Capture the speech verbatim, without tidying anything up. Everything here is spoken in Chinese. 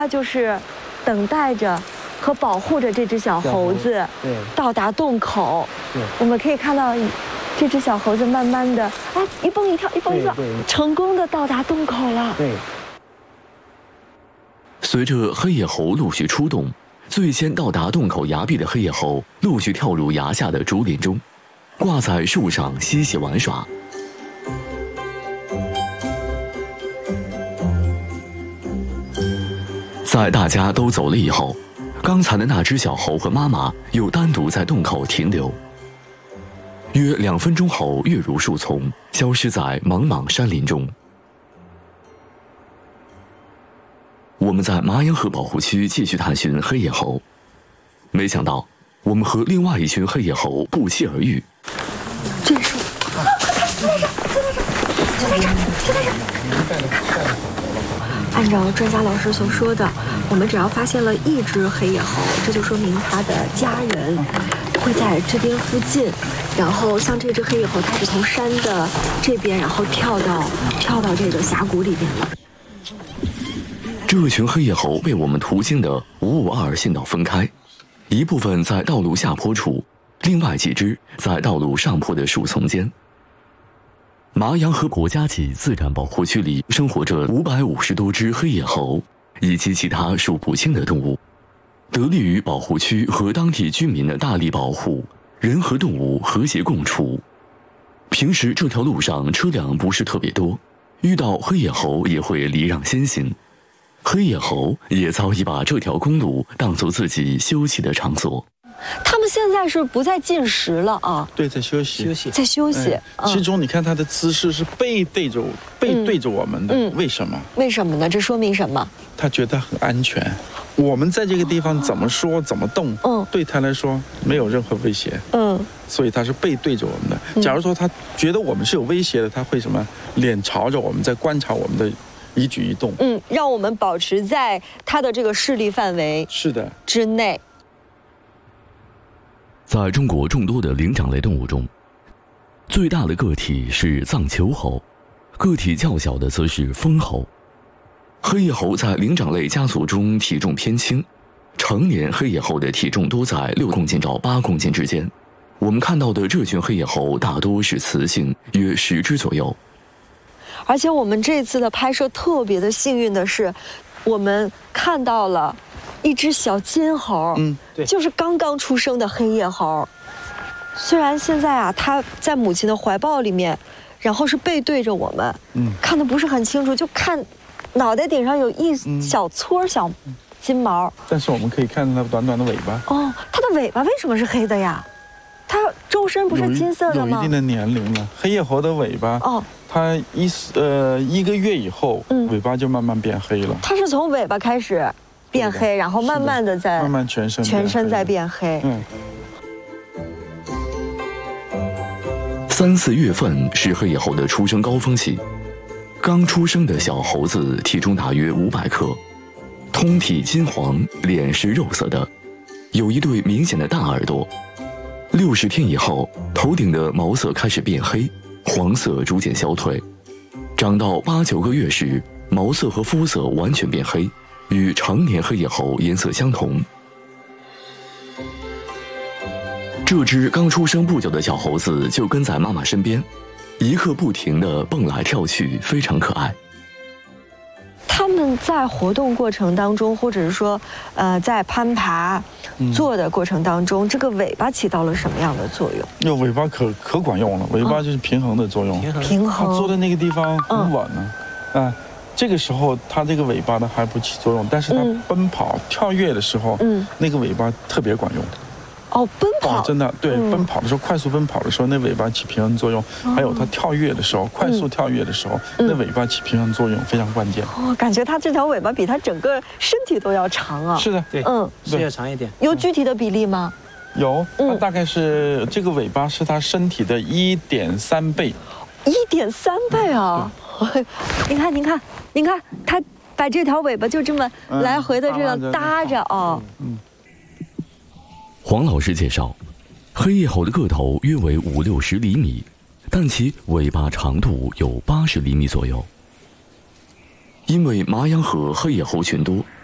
它就是等待着和保护着这只小猴子到达洞口。我们可以看到这只小猴子慢慢的啊一蹦一跳一蹦一跳，成功的到达洞口了。 对。 随着黑叶猴陆续出洞，最先到达洞口崖壁的黑叶猴陆续跳入崖下的竹林中，挂在树上嬉戏玩耍。在大家都走了以后，刚才的那只小猴和妈妈又单独在洞口停留。约两分钟后，跃入树丛，消失在茫茫山林中。我们在麻阳河保护区继续探寻黑叶猴，没想到我们和另外一群黑叶猴不期而遇。 这树，啊，快看，就在这，就在这，就在这，就在这。按照专家老师所说的，我们只要发现了一只黑叶猴，这就说明它的家人会在这边附近。然后像这只黑叶猴，它是从山的这边，然后跳到跳到这个峡谷里边了。 这群黑叶猴被我们途经的五五二县道分开，一部分在道路下坡处，另外几只在道路上坡的树丛间。麻阳河国家级自然保护区里生活着五百五十多只黑叶猴，以及其他数不清的动物。得力于保护区和当地居民的大力保护，人和动物和谐共处。平时这条路上车辆不是特别多，遇到黑叶猴也会礼让先行。黑叶猴也早已把这条公路当作自己休息的场所。 他们现在是不再进食了啊？ 对，在休息， 休息， 在休息。 嗯、其中你看它的姿势是背对着背对着我们的，嗯、为什么？ 为什么呢？这说明什么？ 他觉得很安全。我们在这个地方怎么说、哦、怎么动，嗯，对他来说没有任何威胁，嗯，所以他是背对着我们的。假如说他觉得我们是有威胁的，他会什么？脸朝着我们，在观察我们的一举一动， 嗯，让我们保持在他的这个势力范围是的之内。 在中国众多的灵长类动物中，最大的个体是藏丘猴，个体较小的则是蜂猴。黑叶猴在灵长类家族中体重偏轻，成年黑叶猴的体重多在六公斤到八公斤之间。我们看到的这群黑叶猴大多是雌性，约十只左右。 而且我们这次的拍摄特别的幸运的是，我们看到了一只小金猴，嗯，对，就是刚刚出生的黑叶猴。虽然现在啊，它在母亲的怀抱里面，然后是背对着我们，嗯，看得不是很清楚，就看脑袋顶上有一小撮小金毛。嗯、 但是我们可以看到它短短的尾巴。 哦，它的尾巴为什么是黑的呀？它周身不是金色的吗？ 有一定的年龄了。黑叶猴的尾巴，哦，它一呃一个月以后，嗯，尾巴就慢慢变黑了。 它是从尾巴开始变黑，然后慢慢的在慢慢全身全身在变黑。嗯。 三四月份是黑叶猴的出生高峰期，刚出生的小猴子体重大约五百克，通体金黄，脸是肉色的，有一对明显的大耳朵。六十天以后，头顶的毛色开始变黑，黄色逐渐消退。长到八九个月时，毛色和肤色完全变黑，与成年黑叶猴颜色相同。这只刚出生不久的小猴子就跟在妈妈身边，一刻不停地蹦来跳去，非常可爱。 他们在活动过程当中，或者是说，呃，在攀爬、做的过程当中，嗯、这个尾巴起到了什么样的作用？ 那尾巴可可管用了，尾巴就是平衡的作用。 平衡。 它坐在那个地方很稳呢，嗯、啊，这个时候它这个尾巴呢还不起作用，但是它奔跑、嗯、跳跃的时候，嗯，那个尾巴特别管用。 哦，奔跑、 哦、真的对、嗯，奔跑的时候，快速奔跑的时候，那尾巴起平衡作用；哦、还有它跳跃的时候，快速跳跃的时候，嗯、那尾巴起平衡作用非常关键。 哦，感觉它这条尾巴比它整个身体都要长啊。 是的， 对，嗯，是要长一点。 有具体的比例吗？ 有，它大概是、嗯、这个尾巴是它身体的一点三倍。 一点三倍啊！嗯、您看，您看，您看，它把这条尾巴就这么来回的这样搭着哦。嗯。 黄老师介绍，黑叶猴的个头约为五六十厘米，但其尾巴长度有八十厘米左右。因为麻阳河黑叶猴群多，